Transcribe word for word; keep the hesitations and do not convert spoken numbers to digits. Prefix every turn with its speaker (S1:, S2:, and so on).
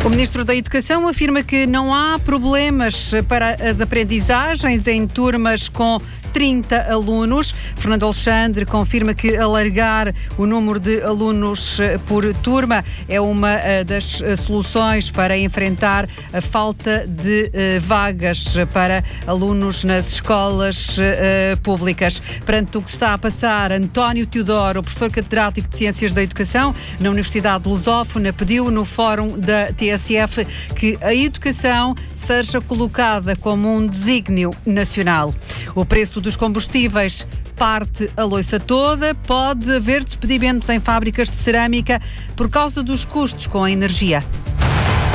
S1: O Ministro da Educação afirma que não há problemas para as aprendizagens em turmas com trinta alunos. Fernando Alexandre confirma que alargar o número de alunos por turma é uma das soluções para enfrentar a falta de vagas para alunos nas escolas públicas. Perante o que está a passar, António Teodoro, professor catedrático de Ciências da Educação na Universidade Lusófona, pediu no Fórum da T S F que a educação seja colocada como um desígnio nacional. O preço dos combustíveis parte a loiça toda. Pode haver despedimentos em fábricas de cerâmica por causa dos custos com a energia.